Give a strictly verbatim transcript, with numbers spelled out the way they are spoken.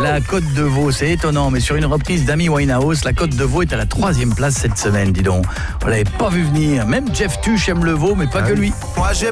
La Côte de Veau, c'est étonnant, mais sur une reprise d'Amy Winehouse, la Côte de Veau est à la troisième place cette semaine, dis donc. On l'avait pas vu venir. Même Jeff Tuch aime le veau, mais pas ah que oui. lui. Moi j'aime